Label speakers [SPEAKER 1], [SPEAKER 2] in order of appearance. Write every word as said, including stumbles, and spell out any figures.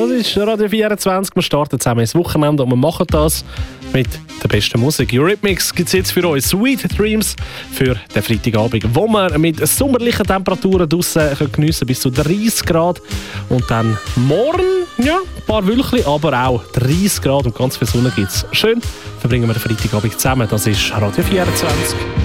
[SPEAKER 1] Das ist Radio vierundzwanzig. Wir starten zusammen ins Wochenende und wir machen das mit der besten Musik. Eurythmics gibt es jetzt für uns. Sweet Dreams für den Freitagabend, wo wir mit sommerlichen Temperaturen draussen geniessen bis zu dreißig Grad. Und dann morgen, ja, ein paar Wölkchen, aber auch dreißig Grad und ganz viel Sonne gibt es. Schön verbringen wir den Freitagabend zusammen. Das ist Radio vierundzwanzig.